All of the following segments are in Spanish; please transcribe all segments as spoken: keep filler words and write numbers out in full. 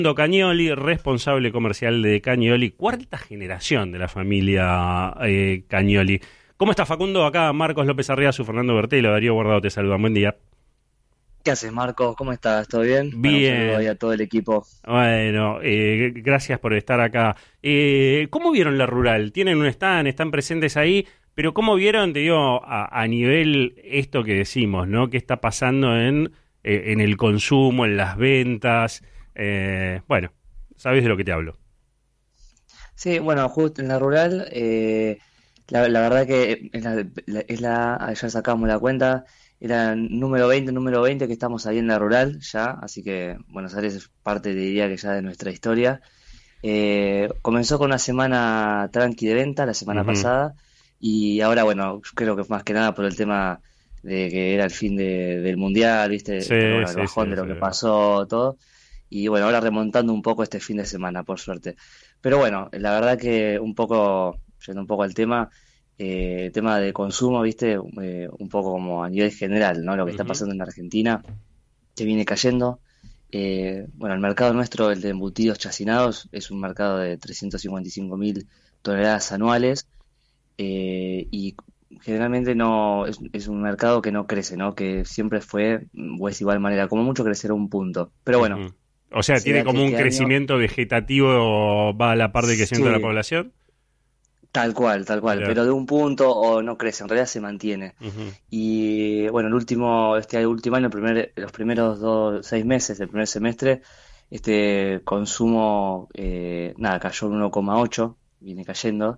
Cagnoli, responsable comercial de Cagnoli, cuarta generación de la familia eh, Cagnoli. ¿Cómo está, Facundo? Acá Marcos López Arriazu, Fernando Bertelo, Darío Guardado te saludan. Buen día. ¿Qué haces, Marcos? ¿Cómo estás? ¿Todo bien? Bueno, un saludo ahí Bien. a todo el equipo. Bueno, eh, gracias por estar acá. Eh, ¿Cómo vieron la rural? ¿Tienen un stand? ¿Están presentes ahí? Pero ¿cómo vieron, te digo, a, a nivel esto que decimos, ¿no? ¿Qué está pasando en, eh, en el consumo, en las ventas? Eh, bueno, sabes de lo que te hablo. Sí, bueno, justo en la rural, eh, la, la verdad que es la, la- es la- ya sacamos la cuenta, era número veinte, número veinte que estamos ahí en la rural ya, así que Buenos Aires es parte, diría que ya de nuestra historia. Eh, comenzó con una semana tranqui de venta la semana Ujú. pasada y ahora, bueno, yo creo que más que nada por el tema de que era el fin de- del mundial, ¿viste? Por Sí, bueno, el sí, bajón sí, de lo sí. que pasó, todo. Y bueno, ahora remontando un poco este fin de semana, por suerte. Pero bueno, la verdad que un poco, yendo un poco al tema, eh, el tema de consumo, ¿viste? Eh, un poco como a nivel general, ¿no? Lo que está Ujú. pasando en Argentina, que viene cayendo. Eh, bueno, el mercado nuestro, el de embutidos chacinados, es un mercado de trescientos cincuenta y cinco mil toneladas anuales eh, y generalmente no es, es un mercado que no crece, ¿no? Que siempre fue, mm, o es igual manera, como mucho crecer un punto. Pero bueno, Ujú. O sea, se tiene da que como un este año, crecimiento vegetativo, va a la par del crecimiento de la sí, población. tal cual, tal cual, Mirá. pero de un punto o no crece, en realidad se mantiene. Ujú. Y bueno, el último, este último año, el primer, los primeros dos, seis meses del primer semestre, este consumo, eh, nada, cayó un uno coma ocho, viene cayendo,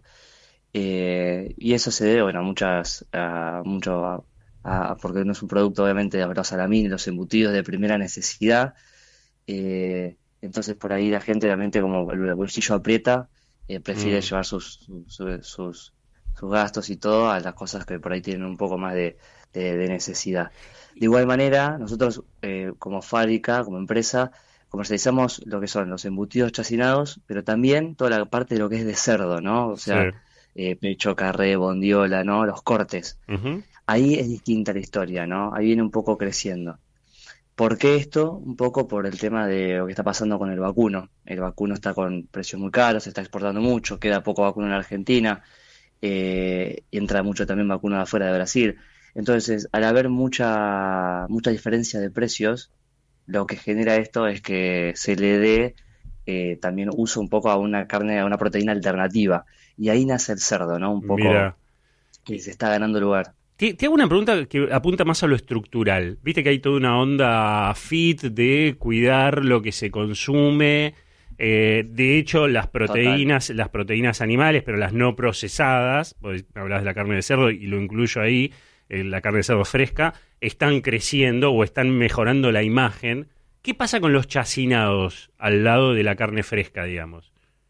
eh, y eso se debe, bueno, a muchas, a mucho, a- a- porque no es un producto, obviamente, de los salamines, los embutidos de primera necesidad, eh, entonces por ahí la gente realmente como el bolsillo aprieta, eh, prefiere Mm. llevar sus, su- su- sus, sus gastos y todo a las cosas que por ahí tienen un poco más de, de- de necesidad. De igual manera, nosotros eh, como fábrica, como empresa, comercializamos lo que son los embutidos chacinados, pero también toda la parte de lo que es de cerdo, ¿no? O Sí. sea, eh, pecho, carré, bondiola, ¿no? Los cortes. Ujú. Ahí es distinta la historia, ¿no? Ahí viene un poco creciendo. ¿Por qué esto? Un poco por el tema de lo que está pasando con el vacuno. El vacuno está con precios muy caros, se está exportando mucho, queda poco vacuno en Argentina, eh, y entra mucho también vacuno de afuera de Brasil. Entonces, al haber mucha, mucha diferencia de precios, lo que genera esto es que se le dé eh, también uso un poco a una carne, a una proteína alternativa. Y ahí nace el cerdo, ¿no? Un poco Mira. que se está ganando lugar. Te, te hago una pregunta que apunta más a lo estructural. Viste que hay toda una onda fit de cuidar lo que se consume. Eh, de hecho, las Total. proteínas, las proteínas animales, pero las no procesadas, vos hablabas de la carne de cerdo y lo incluyo ahí, eh, la carne de cerdo fresca, están creciendo o están mejorando la imagen. ¿Qué pasa con los chacinados al lado de la carne fresca, digamos?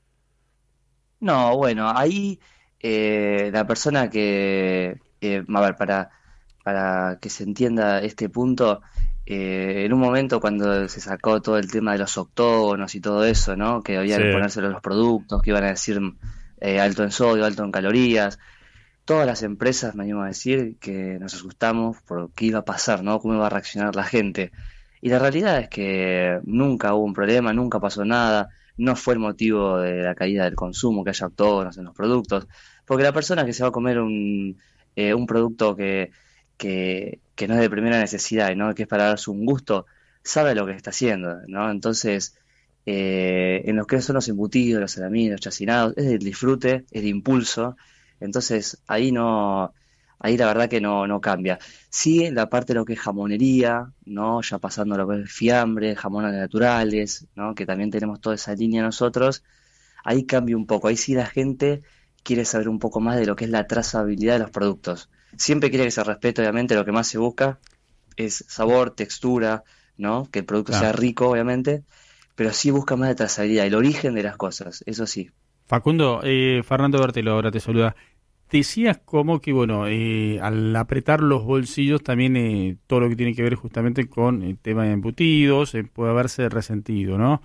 No, bueno, ahí eh, la persona que, eh, a ver, para, para que se entienda este punto, eh, en un momento cuando se sacó todo el tema de los octógonos y todo eso, ¿no? Que Sí. había que ponérselo a los productos, que iban a decir eh, alto en sodio, alto en calorías, todas las empresas, me animo a decir, que nos asustamos por qué iba a pasar, ¿no? Cómo iba a reaccionar la gente. Y la realidad es que nunca hubo un problema, nunca pasó nada, no fue el motivo de la caída del consumo, que haya autógonos en los productos, porque la persona que se va a comer un, eh, un producto que, que, que no es de primera necesidad, ¿no? Que es para darse un gusto, sabe lo que está haciendo, ¿no? Entonces, eh, en los que son los embutidos, los salamitos, los chacinados, es del disfrute, es de impulso, entonces ahí no, ahí la verdad que no, no cambia. Sí, la parte de lo que es jamonería, ¿no? Ya pasando a lo que es fiambre, jamones naturales, ¿no? Que también tenemos toda esa línea nosotros, ahí cambia un poco. Ahí sí la gente quiere saber un poco más de lo que es la trazabilidad de los productos. Siempre quiere que se respete, obviamente, lo que más se busca es sabor, textura, ¿no? Que el producto sea Claro. rico, obviamente, pero sí busca más de trazabilidad, el origen de las cosas, eso sí. Facundo, eh, Fernando Bertelo ahora te saluda. Decías como que, bueno, eh, al apretar los bolsillos también eh, todo lo que tiene que ver justamente con el tema de embutidos eh, puede haberse resentido, ¿no?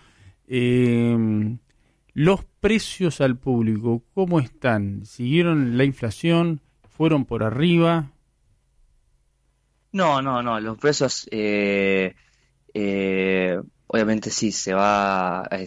Eh, los precios al público, ¿cómo están? ¿Siguieron la inflación? ¿Fueron por arriba? No, no, no, los precios eh, eh, obviamente sí, se va, eh,